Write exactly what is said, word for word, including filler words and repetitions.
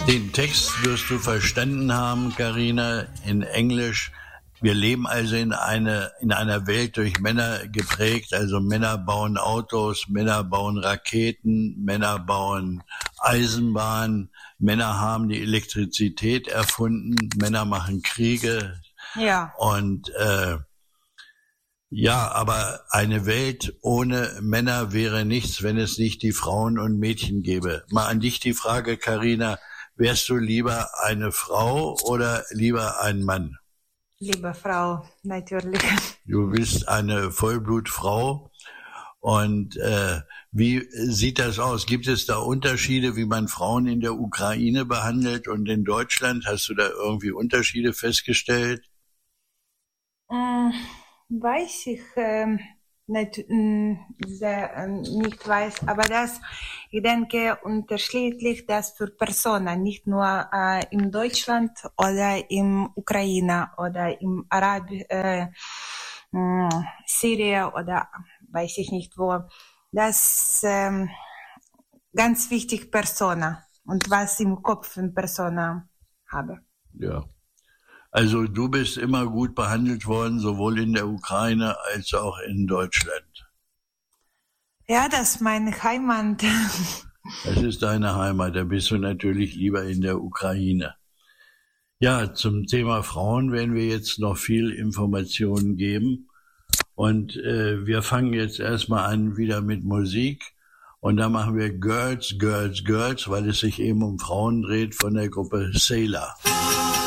Den Text wirst du verstanden haben, Carina, in Englisch. Wir leben also in, eine, in einer Welt durch Männer geprägt. Also Männer bauen Autos, Männer bauen Raketen, Männer bauen Eisenbahnen, Männer haben die Elektrizität erfunden, Männer machen Kriege. Ja. Und äh, ja, aber eine Welt ohne Männer wäre nichts, wenn es nicht die Frauen und Mädchen gäbe. Mal an dich die Frage, Carina, wärst du lieber eine Frau oder lieber ein Mann? Liebe Frau, natürlich. Du bist eine Vollblutfrau. Und äh, wie sieht das aus? Gibt es da Unterschiede, wie man Frauen in der Ukraine behandelt und in Deutschland? Hast du da irgendwie Unterschiede festgestellt? Hm, weiß ich ähm, nicht, hm, sehr, ähm, nicht weiß, aber das, ich denke, unterschiedlich das für Personen, nicht nur äh, in Deutschland oder in Ukraine oder im Arab, äh, mh, Syrien oder weiß ich nicht wo. Das ähm, ganz wichtig Persona und was im Kopf in Persona habe. Ja. Also du bist immer gut behandelt worden, sowohl in der Ukraine als auch in Deutschland. Ja, das ist meine Heimat. Das ist deine Heimat, da bist du natürlich lieber in der Ukraine. Ja, zum Thema Frauen werden wir jetzt noch viel Informationen geben. Und äh, wir fangen jetzt erstmal an wieder mit Musik. Und da machen wir Girls, Girls, Girls, weil es sich eben um Frauen dreht von der Gruppe Sailor.